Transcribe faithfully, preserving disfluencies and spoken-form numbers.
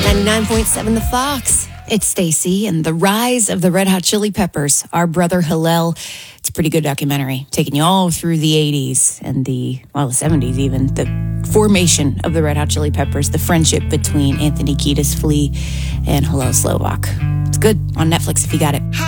ninety-nine point seven The Fox. It's Stacy and the rise of the Red Hot Chili Peppers. Our brother Hillel. It's a pretty good documentary, taking you all through the eighties and the, well, the seventies even. The formation of the Red Hot Chili Peppers, the friendship between Anthony Kiedis Flea and Hillel Slovak. It's good on Netflix if you got it.